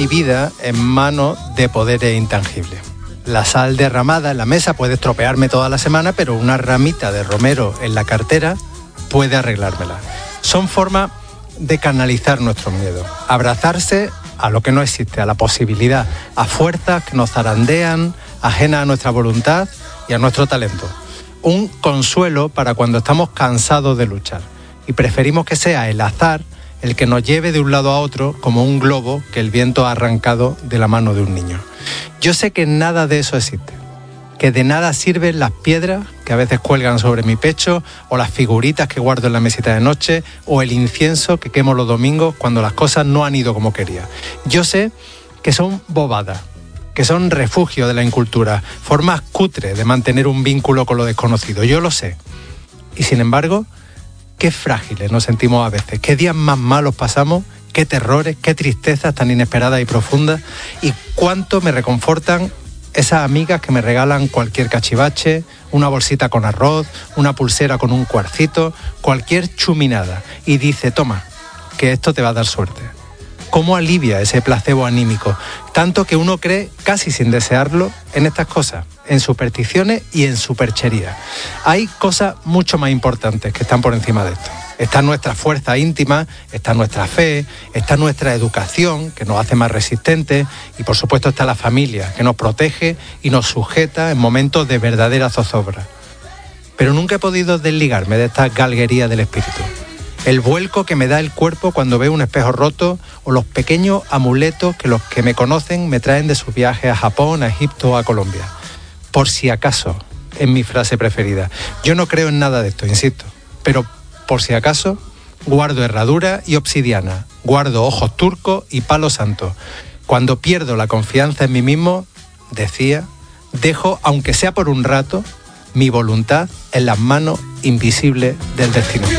mi vida en manos de poderes intangibles. La sal derramada en la mesa puede estropearme toda la semana, pero una ramita de romero en la cartera puede arreglármela. Son formas de canalizar nuestros miedos, abrazarse a lo que no existe, a la posibilidad, a fuerzas que nos zarandean, ajenas a nuestra voluntad y a nuestro talento. Un consuelo para cuando estamos cansados de luchar y preferimos que sea el azar el que nos lleve de un lado a otro como un globo que el viento ha arrancado de la mano de un niño. Yo sé que nada de eso existe, que de nada sirven las piedras que a veces cuelgan sobre mi pecho, o las figuritas que guardo en la mesita de noche, o el incienso que quemo los domingos cuando las cosas no han ido como quería. Yo sé que son bobadas, que son refugio de la incultura, formas cutres de mantener un vínculo con lo desconocido. Yo lo sé. Y sin embargo, qué frágiles nos sentimos a veces, qué días más malos pasamos, qué terrores, qué tristezas tan inesperadas y profundas, y cuánto me reconfortan esas amigas que me regalan cualquier cachivache, una bolsita con arroz, una pulsera con un cuarcito, cualquier chuminada, y dice, toma, que esto te va a dar suerte. ¿Cómo alivia ese placebo anímico? Tanto que uno cree, casi sin desearlo, en estas cosas, en supersticiones y en superchería. Hay cosas mucho más importantes que están por encima de esto. Está nuestra fuerza íntima, está nuestra fe, está nuestra educación, que nos hace más resistentes, y por supuesto está la familia, que nos protege y nos sujeta en momentos de verdadera zozobra. Pero nunca he podido desligarme de esta galguería del espíritu. El vuelco que me da el cuerpo cuando veo un espejo roto, o los pequeños amuletos que los que me conocen me traen de sus viajes a Japón, a Egipto o a Colombia. Por si acaso, es mi frase preferida. Yo no creo en nada de esto, insisto, pero por si acaso, guardo herradura y obsidiana, guardo ojos turcos y palo santo. Cuando pierdo la confianza en mí mismo, decía, dejo, aunque sea por un rato, mi voluntad en las manos invisibles del destino.